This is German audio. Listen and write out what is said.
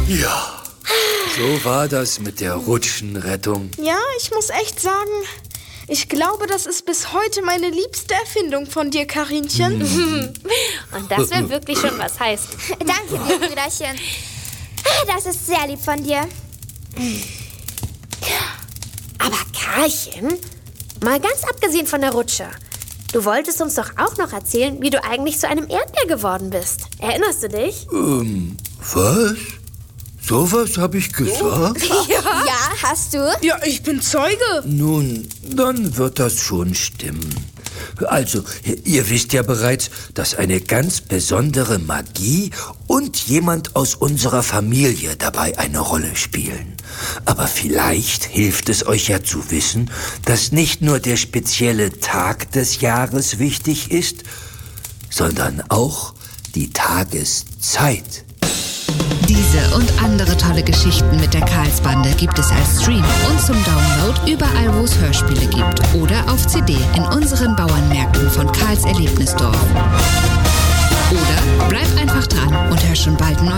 Ja, so war das mit der Rutschenrettung. Ja, ich muss echt sagen, ich glaube, das ist bis heute meine liebste Erfindung von dir, Karinchen. Und das will wirklich schon was heißen. Danke dir, Brüderchen. Das ist sehr lieb von dir. Aber Karlchen, mal ganz abgesehen von der Rutsche, du wolltest uns doch auch noch erzählen, wie du eigentlich zu einem Erdbär geworden bist. Erinnerst du dich? Was? Sowas habe ich gesagt? Ja, hast du? Ja, ich bin Zeuge. Nun, dann wird das schon stimmen. Also, ihr wisst ja bereits, dass eine ganz besondere Magie und jemand aus unserer Familie dabei eine Rolle spielen. Aber vielleicht hilft es euch ja zu wissen, dass nicht nur der spezielle Tag des Jahres wichtig ist, sondern auch die Tageszeit. Diese und andere tolle Geschichten mit der Karlsbande gibt es als Stream und zum Download überall, wo es Hörspiele gibt oder auf CD in unseren Bauernmärkten von Karls Erlebnisdorf. Oder bleib einfach dran und hör schon bald neue